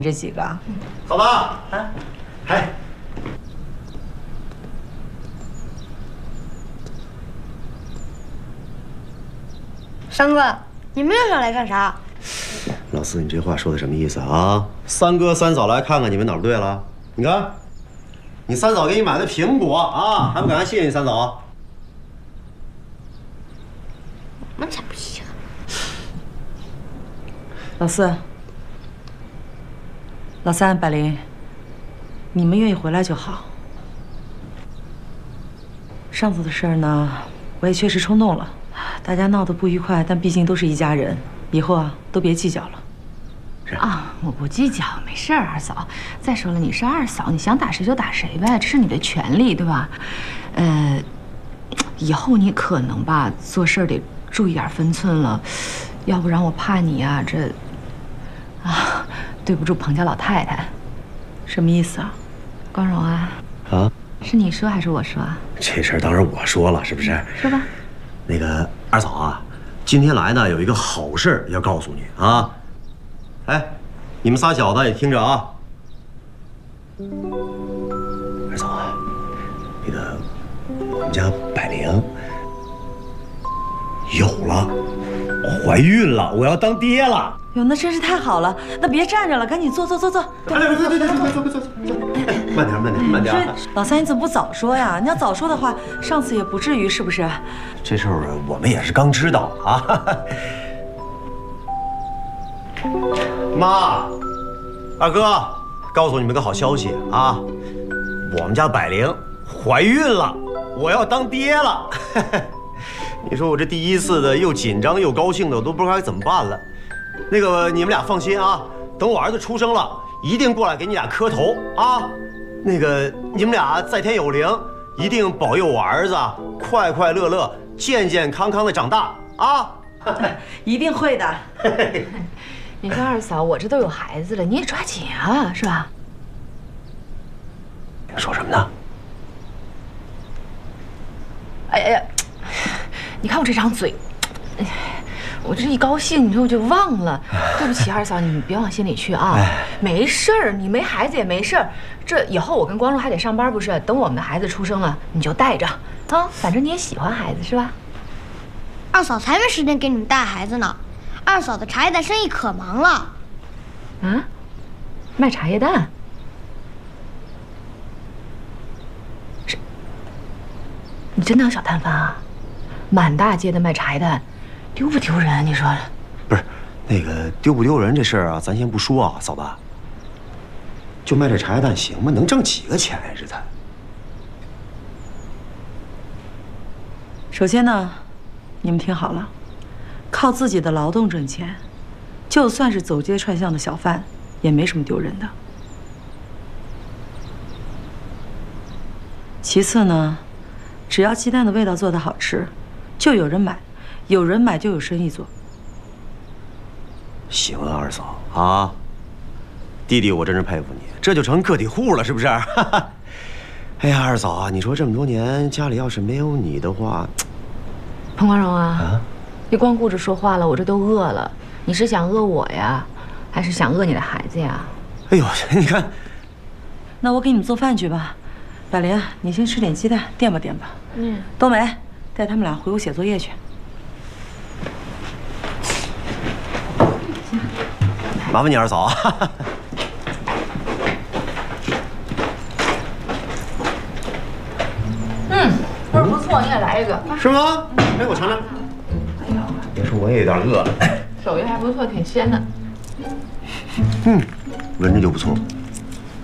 这几个。 嫂子，哎， 三哥，你们又想来干啥？ 老四，你这话说的什么意思啊？三哥三嫂来看看你们哪儿不对了？你看，你三嫂给你买的苹果啊，还不赶快谢谢你三嫂？ 我才不稀罕。 老四、老三、百灵，你们愿意回来就好。上次的事儿呢，我也确实冲动了，大家闹得不愉快，但毕竟都是一家人，以后啊都别计较了。 啊，我不计较，没事儿，二嫂。再说了，你是二嫂，你想打谁就打谁呗，这是你的权利，对吧？以后你可能吧，做事儿得注意点分寸了，要不然我怕你啊，对不住彭家老太太。 什么意思啊？ 光荣啊， 啊， 是你说还是我说啊？ 这事儿当然我说了，是不是？ 说吧。 那个二嫂啊，今天来呢有一个好事要告诉你啊。哎，你们仨小子也听着啊。二嫂啊，那个我们家百灵有了，怀孕了，我要当爹了。 哟，那真是太好了！那别站着了，赶紧坐。 对，慢点。 老三，你怎么不早说呀？你要早说的话，上次也不至于，是不是？ 这事儿我们也是刚知道啊。妈，二哥，告诉你们个好消息啊，我们家百灵怀孕了，我要当爹了。你说我这第一次的，又紧张又高兴的，我都不知道该怎么办了。那个你们俩放心啊，等我儿子出生了，一定过来给你俩磕头啊。那个你们俩在天有灵，一定保佑我儿子快快乐乐、健健康康的长大啊。 一定会的。 你说二嫂，我这都有孩子了，你也抓紧啊，是吧？ 说什么呢？ 哎呀，你看我这张嘴，我这一高兴，你说我就忘了。对不起，二嫂，你别往心里去啊。没事儿，你没孩子也没事儿。这以后我跟光荣还得上班，不是？等我们的孩子出生了，你就带着啊，反正你也喜欢孩子，是吧？ 二嫂才没时间给你们带孩子呢，二嫂的茶叶蛋生意可忙了。 啊，卖茶叶蛋？是，你真当小摊贩啊？满大街的卖茶叶蛋，丢不丢人？你说？ 不是，那个丢不丢人这事儿啊，咱先不说啊，嫂子。就卖这茶叶蛋行吗？能挣几个钱呀？这才。 首先呢，你们听好了，靠自己的劳动挣钱，就算是走街串巷的小贩，也没什么丢人的。其次呢，只要鸡蛋的味道做得好吃，就有人买，有人买就有生意做。 行啊，二嫂啊，弟弟我真是佩服你，这就成个体户了，是不是？哎呀，二嫂啊，你说这么多年家里要是没有你的话， 彭光荣啊，别光顾着说话了，我这都饿了。你是想饿我呀，还是想饿你的孩子呀？ 哎呦，你看， 那我给你们做饭去吧。百灵，你先吃点鸡蛋垫吧垫吧。冬梅，带他们俩回屋写作业去。 麻烦你二嫂啊。 味儿不错，你也来一个。 是吗？哎，我尝尝。哎呀，别说我也有点饿了。 手艺还不错，挺鲜的。 闻着就不错。